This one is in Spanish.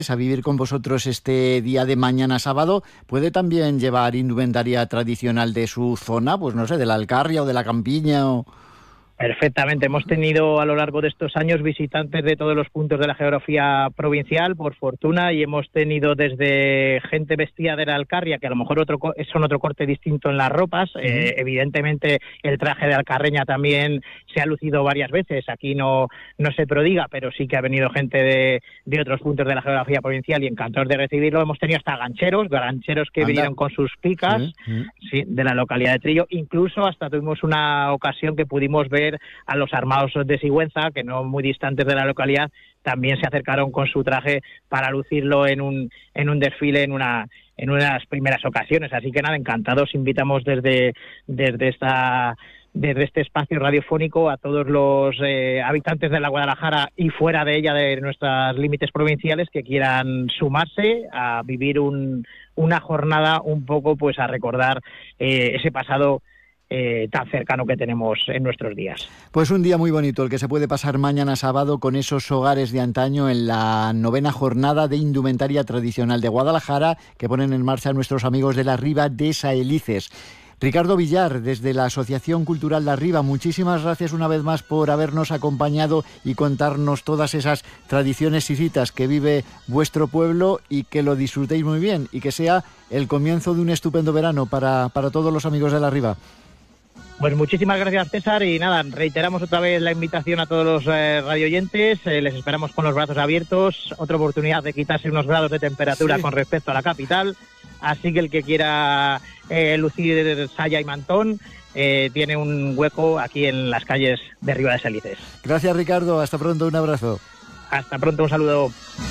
a vivir con vosotros este día de mañana sábado, ¿puede también llevar indumentaria tradicional de su zona? Pues no sé, de la Alcarria o de la Campiña o... Perfectamente. Hemos tenido a lo largo de estos años visitantes de todos los puntos de la geografía provincial, por fortuna, y hemos tenido desde gente vestida de la Alcarria, que a lo mejor son otro corte distinto en las ropas. Evidentemente, el traje de alcarreña también se ha lucido varias veces. Aquí no se prodiga, pero sí que ha venido gente de otros puntos de la geografía provincial y encantados de recibirlo. Hemos tenido hasta gancheros que vinieron con sus picas, sí, de la localidad de Trillo. Incluso hasta tuvimos una ocasión que pudimos ver a los armados de Sigüenza, que no muy distantes de la localidad, también se acercaron con su traje para lucirlo en un desfile en una de las primeras ocasiones. Así que nada, encantados, invitamos desde este espacio radiofónico a todos los habitantes de la Guadalajara y fuera de ella, de nuestros límites provinciales, que quieran sumarse a vivir una jornada un poco, pues a recordar ese pasado tan cercano que tenemos en nuestros días. Pues un día muy bonito el que se puede pasar mañana sábado con esos hogares de antaño en la 9ª jornada de indumentaria tradicional de Guadalajara que ponen en marcha nuestros amigos de la Riva de Saelices. Ricardo Villar, desde la Asociación Cultural La Riva, muchísimas gracias una vez más por habernos acompañado y contarnos todas esas tradiciones y citas que vive vuestro pueblo, y que lo disfrutéis muy bien y que sea el comienzo de un estupendo verano para todos los amigos de La Riva. Pues muchísimas gracias, César, y nada, reiteramos otra vez la invitación a todos los radioyentes. Les esperamos con los brazos abiertos, otra oportunidad de quitarse unos grados de temperatura con respecto a la capital, así que el que quiera lucir saya y mantón tiene un hueco aquí en las calles de Riva de Saelices. Gracias, Ricardo, hasta pronto, un abrazo. Hasta pronto, un saludo.